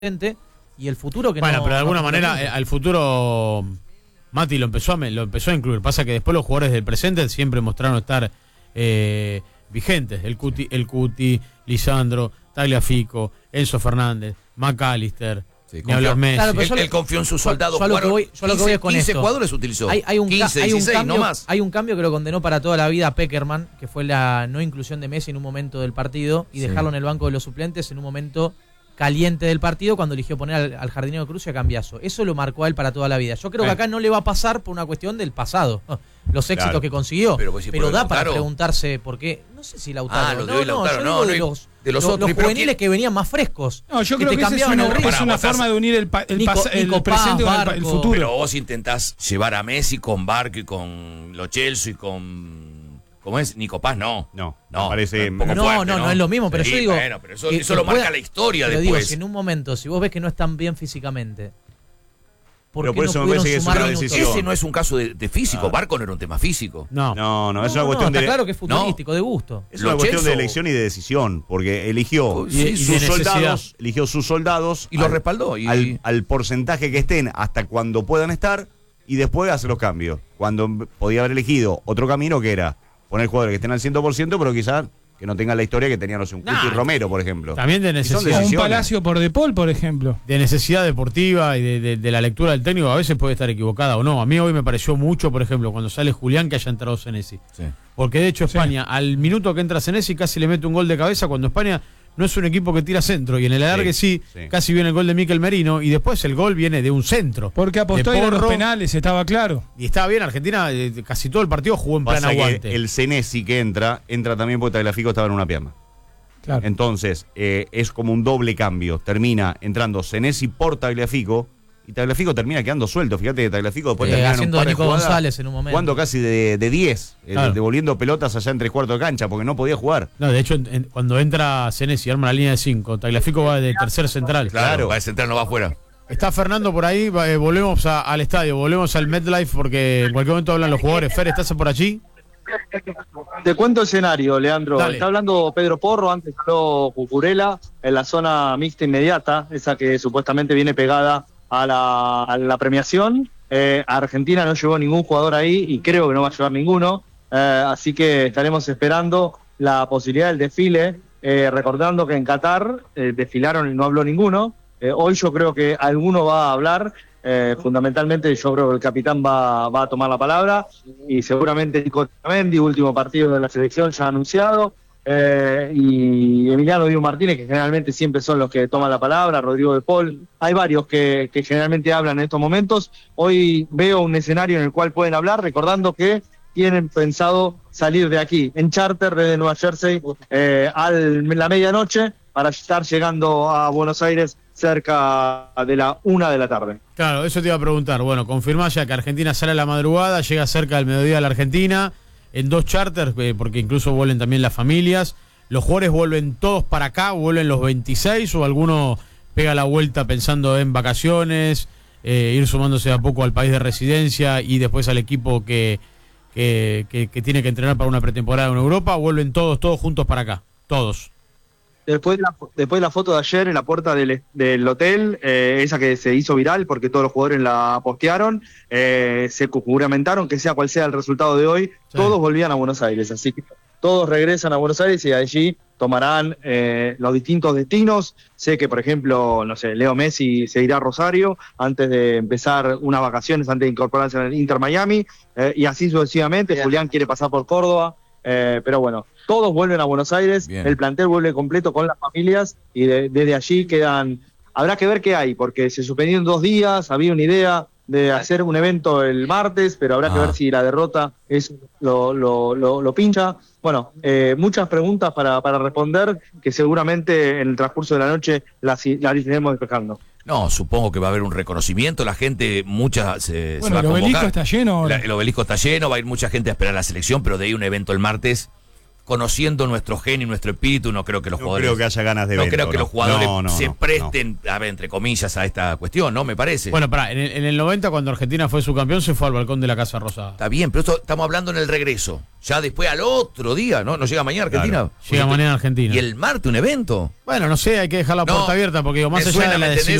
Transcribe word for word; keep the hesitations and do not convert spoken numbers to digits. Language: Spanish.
y el futuro que bueno, no... pero de alguna no manera eh, al futuro Mati lo empezó a lo empezó a incluir. Pasa que después los jugadores del presente siempre mostraron estar eh, vigentes. El Cuti, el Cuti, Lisandro, Tagliafico, Enzo Fernández, McAllister, sí, ni hablar Messi. Claro, él, él confió en sus soldados. Yo, yo, lo que voy, yo lo que voy es con quince esto. jugadores utilizó. Hay, hay un, quince, hay un dieciséis, cambio, no más. Hay un cambio que lo condenó para toda la vida a Pekerman, que fue la no inclusión de Messi en un momento del partido y Sí. dejarlo en el banco de los suplentes en un momento caliente del partido cuando eligió poner al, al jardinero Cruz y a Cambiaso. Eso lo marcó a él para toda la vida. Yo creo que acá no le va a pasar por una cuestión del pasado. Los éxitos Claro. que consiguió. Pero, pues, sí, pero por da Lautaro. para preguntarse por qué. No sé si Lautaro. Ah, lo de no, hoy Lautaro, yo no, digo de no, los, de los los, otros. los ¿Pero juveniles quién? que venían más frescos. No, yo que creo te que esa es cambiaban una, el ritmo. es una Para, forma de unir el, pa- el, Nico- pas- el Nico presente Paz, con el, pa- el Barco. futuro. Pero vos intentás llevar a Messi con Barco y con Lo Celso y con... ¿Cómo es? Nico Paz, no. No, No, me parece un poco No, fuerte, no, no es lo mismo, pero Sí, yo digo. Bueno, pero eso, que- eso que lo marca pueda- la historia pero después. digo, si en un momento, si vos ves que no están bien físicamente, ¿por Pero qué por no eso me pudieron parece que es sumar una minutos? decisión. Ese no es un caso de, de físico. Claro. Barco no era un tema físico. No. No, no, es No, una no, cuestión está de claro que es futbolístico, de gusto. es una Lo cuestión de Celso- elección y de decisión, porque eligió Sí, y sus de soldados, necesidad. eligió sus soldados Y lo al- respaldó, y- al, al porcentaje que estén hasta cuando puedan estar y después hace los cambios. Cuando podía haber elegido otro camino que era poner jugadores que estén al cien por ciento, pero quizás que no tengan la historia que tenían, no sé, un Cuti Nah. Romero, por ejemplo. También de Y son necesidad. O un decisiones. Palacio por De Paul, por ejemplo. de necesidad deportiva y de, de, de la lectura del técnico, a veces puede estar equivocada o no. A mí hoy me pareció mucho, por ejemplo, cuando sale Julián, que haya entrado Senesi. Sí. Porque de hecho Sí. España, al minuto que entra Senesi, casi le mete un gol de cabeza, cuando España no es un equipo que tira centro. Y en el alargue sí, sí. casi viene el gol de Mikel Merino, y después el gol viene de un centro. Porque apostó de a ir a los Porro, penales, estaba claro. Y estaba bien, Argentina eh, casi todo el partido jugó en plan Pasa que aguante. el Senesi que entra, entra también porque Tagliafico estaba en una pierna. Claro. Entonces, eh, es como un doble cambio. Termina entrando Senesi por Tagliafico y Tagliafico termina quedando suelto. Fíjate que Tagliafico después Eh, termina en un haciendo par de de Nico jugadas, González en un momento. jugando casi de de diez, eh, Claro. devolviendo pelotas allá en tres cuartos de cancha porque no podía jugar. No, de hecho, en- en- cuando entra Senesi y arma la línea de cinco, Tagliafico va de tercer central. Claro, Claro. va a central, no va afuera. Está Fernando por ahí, va, eh, volvemos a- al estadio, volvemos al MetLife porque en cualquier momento hablan los jugadores. Fer, ¿estás por allí? Te cuento el escenario, Leandro. Dale. Está hablando Pedro Porro, antes habló Cucurella, en la zona mixta inmediata, esa que supuestamente viene pegada a la, a la premiación. Eh, Argentina no llevó ningún jugador ahí y creo que no va a llevar ninguno. Eh, así que estaremos esperando la posibilidad del desfile. Eh, recordando que en Qatar eh, desfilaron y no habló ninguno. Eh, hoy yo creo que alguno va a hablar. Eh, fundamentalmente yo creo que el capitán va, va a tomar la palabra y seguramente Nico Otamendi, último partido de la selección ya anunciado, eh, y Emiliano Dibu Martínez, que generalmente siempre son los que toman la palabra, Rodrigo de Paul. Hay varios que, que generalmente hablan en estos momentos. Hoy veo un escenario en el cual pueden hablar, recordando que tienen pensado salir de aquí en charter desde Nueva Jersey eh, a la medianoche para estar llegando a Buenos Aires cerca de la una de la tarde. Claro, eso te iba a preguntar. Bueno, confirmá ya que Argentina sale a la madrugada, llega cerca del mediodía a la Argentina, en dos charters, eh, porque incluso vuelven también las familias. ¿Los jugadores vuelven todos para acá, vuelven los veintiséis o alguno pega la vuelta pensando en vacaciones, eh, ir sumándose de a poco al país de residencia y después al equipo que, que, que, que tiene que entrenar para una pretemporada en Europa? ¿Vuelven todos, todos juntos para acá? Todos. Después de la, después de la foto de ayer en la puerta del, del hotel, eh, esa que se hizo viral porque todos los jugadores la postearon, eh, se juramentaron que sea cual sea el resultado de hoy, Sí. todos volvían a Buenos Aires, así que todos regresan a Buenos Aires y allí tomarán eh, los distintos destinos. Sé que, por ejemplo, no sé, Leo Messi se irá a Rosario antes de empezar unas vacaciones, antes de incorporarse al Inter Miami, eh, y así sucesivamente. Bien. Julián quiere pasar por Córdoba. Eh, pero bueno, todos vuelven a Buenos Aires, Bien. el plantel vuelve completo con las familias y de- desde allí quedan, habrá que ver qué hay, porque se suspendieron dos días, había una idea de hacer un evento el martes, pero habrá que Ah. ver si la derrota es lo, lo, lo, lo pincha. Bueno, eh, muchas preguntas para, para responder que seguramente en el transcurso de la noche las, las iremos despejando. No, supongo que va a haber un reconocimiento, la gente, mucha se, se Bueno, va a el obelisco convocar. está lleno ahora. La- el obelisco está lleno, va a ir mucha gente a esperar la selección, pero de ahí un evento el martes, conociendo nuestro genio y nuestro espíritu, no creo que los No jugadores. creo que haya ganas de No verlo, creo que no. los jugadores No, no, se no, presten, a ver, entre comillas, a esta cuestión, ¿no? Me parece. Bueno, pará, en el, en el noventa, cuando Argentina fue subcampeón, se fue al balcón de la Casa Rosada. Está bien, pero esto estamos hablando en el regreso. Ya después al otro día, ¿no? No llega mañana Argentina. Claro. Llega mañana Argentina. Y el martes un evento. Bueno, no sé, hay que dejar la No, puerta abierta, porque digo, más me allá suena, de la ¿me entendés?